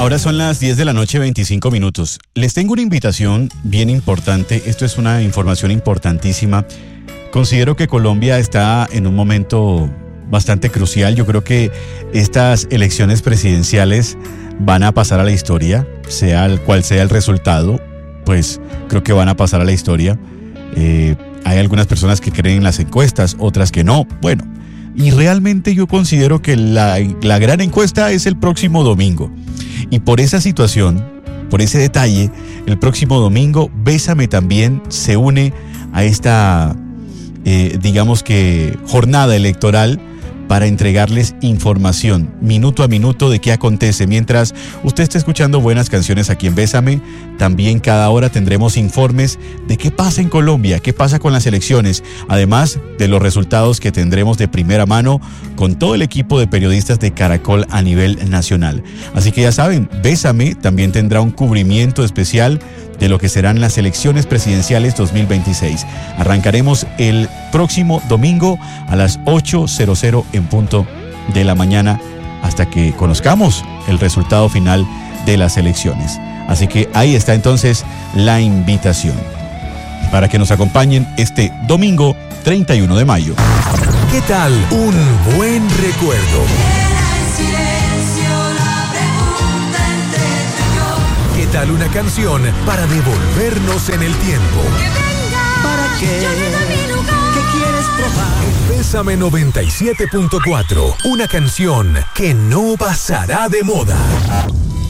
Ahora son las 10 de la noche, 25 minutos. Les tengo una invitación bien importante. Esto es una información importantísima. Considero que Colombia está en un momento bastante crucial. Yo creo que estas elecciones presidenciales van a pasar a la historia, sea el cual sea el resultado, pues creo que van a pasar a la historia. Hay algunas personas que creen en las encuestas, otras que no. Bueno, y realmente yo considero que la gran encuesta es el próximo domingo. Y por esa situación, por ese detalle, el próximo domingo, Bésame también se une a esta, digamos que, jornada electoral para entregarles información minuto a minuto de qué acontece. Mientras usted está escuchando buenas canciones aquí en Bésame, también cada hora tendremos informes de qué pasa en Colombia, qué pasa con las elecciones, además de los resultados que tendremos de primera mano con todo el equipo de periodistas de Caracol a nivel nacional. Así que ya saben, Bésame también tendrá un cubrimiento especial de lo que serán las elecciones presidenciales 2026. Arrancaremos el próximo domingo a las 8:00 en punto de la mañana hasta que conozcamos el resultado final de las elecciones. Así que ahí está entonces la invitación para que nos acompañen este domingo 31 de mayo. ¿Qué tal un buen recuerdo? ¿Qué tal una canción para devolvernos en el tiempo? ¿Para qué? ¿Qué quieres probar? Bésame 97.4, una canción que no pasará de moda.